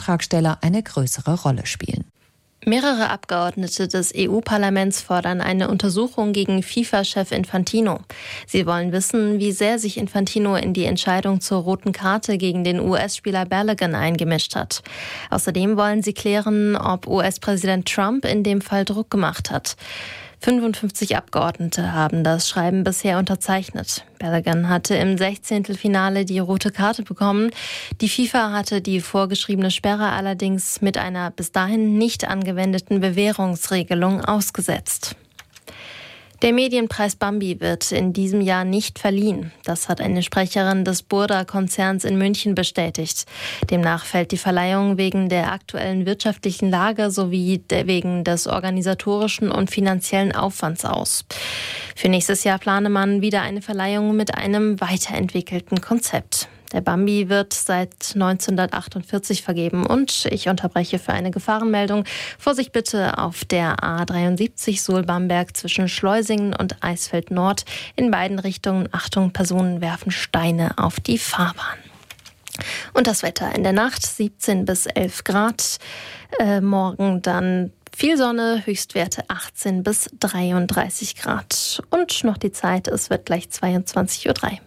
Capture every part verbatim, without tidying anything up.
Antragsteller eine größere Rolle spielen. Mehrere Abgeordnete des E U-Parlaments fordern eine Untersuchung gegen FIFA-Chef Infantino. Sie wollen wissen, wie sehr sich Infantino in die Entscheidung zur roten Karte gegen den U S-Spieler Balogun eingemischt hat. Außerdem wollen sie klären, ob U S-Präsident Trump in dem Fall Druck gemacht hat. fünfundfünfzig Abgeordnete haben das Schreiben bisher unterzeichnet. Balogun hatte im Sechzehntelfinale die rote Karte bekommen. Die FIFA hatte die vorgeschriebene Sperre allerdings mit einer bis dahin nicht angewendeten Bewährungsregelung ausgesetzt. Der Medienpreis Bambi wird in diesem Jahr nicht verliehen. Das hat eine Sprecherin des Burda-Konzerns in München bestätigt. Demnach fällt die Verleihung wegen der aktuellen wirtschaftlichen Lage sowie wegen des organisatorischen und finanziellen Aufwands aus. Für nächstes Jahr plane man wieder eine Verleihung mit einem weiterentwickelten Konzept. Der Bambi wird seit neunzehnhundertachtundvierzig vergeben und ich unterbreche für eine Gefahrenmeldung. Vorsicht bitte auf der A dreiundsiebzig Suhl-Bamberg zwischen Schleusingen und Eisfeld Nord. In beiden Richtungen, Achtung, Personen werfen Steine auf die Fahrbahn. Und das Wetter in der Nacht, siebzehn bis elf Grad. Äh, morgen dann viel Sonne, Höchstwerte achtzehn bis dreiunddreißig Grad. Und noch die Zeit, es wird gleich zweiundzwanzig Uhr drei.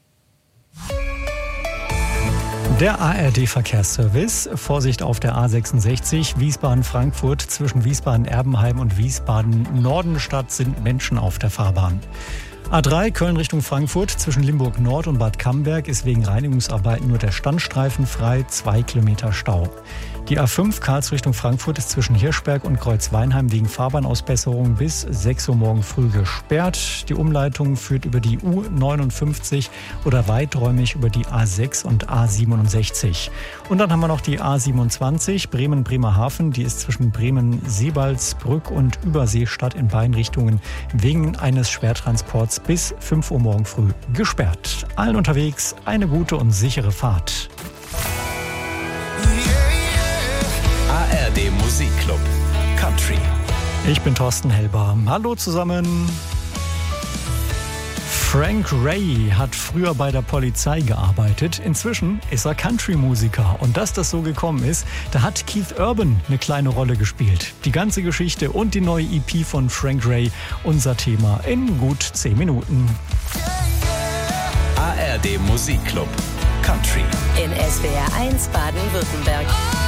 Der A R D-Verkehrsservice. Vorsicht auf der A sechsundsechzig Wiesbaden-Frankfurt. Zwischen Wiesbaden-Erbenheim und Wiesbaden-Nordenstadt sind Menschen auf der Fahrbahn. A drei Köln Richtung Frankfurt. Zwischen Limburg Nord und Bad Camberg ist wegen Reinigungsarbeiten nur der Standstreifen frei. Zwei Kilometer Stau. Die A fünf Karls Richtung Frankfurt ist zwischen Hirschberg und Kreuzweinheim wegen Fahrbahnausbesserung bis sechs Uhr morgen früh gesperrt. Die Umleitung führt über die U neunundfünfzig oder weiträumig über die A sechs und A siebenundsechzig. Und dann haben wir noch die A siebenundzwanzig Bremen-Bremerhaven. Die ist zwischen Bremen-Seebaldsbrück und Überseestadt in beiden Richtungen wegen eines Schwertransports bis fünf Uhr morgen früh gesperrt. Allen unterwegs eine gute und sichere Fahrt. A R D Musikclub Country. Ich bin Thorsten Hellbar. Hallo zusammen. Frank Ray hat früher bei der Polizei gearbeitet. Inzwischen ist er Country-Musiker. Und dass das so gekommen ist, da hat Keith Urban eine kleine Rolle gespielt. Die ganze Geschichte und die neue E P von Frank Ray, unser Thema in gut zehn Minuten. A R D Musikclub Country. In S W R eins Baden-Württemberg.